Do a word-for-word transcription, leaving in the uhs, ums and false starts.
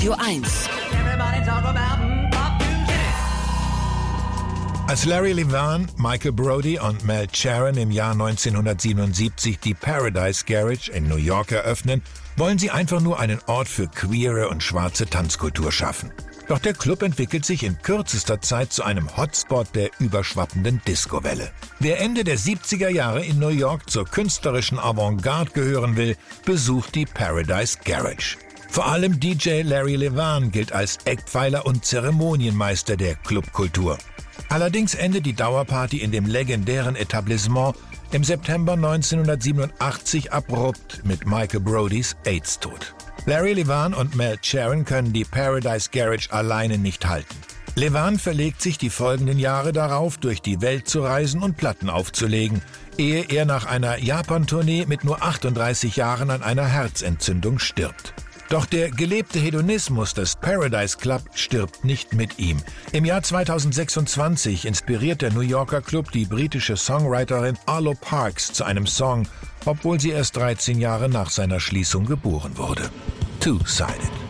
Radio eins. Als Larry Levan, Michael Brody und Mel Sharon im Jahr neunzehnhundertsiebenundsiebzig die Paradise Garage in New York eröffnen, wollen sie einfach nur einen Ort für queere und schwarze Tanzkultur schaffen. Doch der Club entwickelt sich in kürzester Zeit zu einem Hotspot der überschwappenden Disco-Welle. Wer Ende der siebziger Jahre in New York zur künstlerischen Avantgarde gehören will, besucht die Paradise Garage. Vor allem D J Larry Levan gilt als Eckpfeiler und Zeremonienmeister der Clubkultur. Allerdings endet die Dauerparty in dem legendären Etablissement im September neunzehnhundertsiebenundachtzig abrupt mit Michael Brodys AIDS-Tod. Larry Levan und Mel Sharon können die Paradise Garage alleine nicht halten. Levan verlegt sich die folgenden Jahre darauf, durch die Welt zu reisen und Platten aufzulegen, ehe er nach einer Japan-Tournee mit nur achtunddreißig Jahren an einer Herzentzündung stirbt. Doch der gelebte Hedonismus des Paradise Club stirbt nicht mit ihm. Im Jahr zweitausendsechsundzwanzig inspiriert der New Yorker Club die britische Songwriterin Arlo Parks zu einem Song, obwohl sie erst dreizehn Jahre nach seiner Schließung geboren wurde. Two-Sided.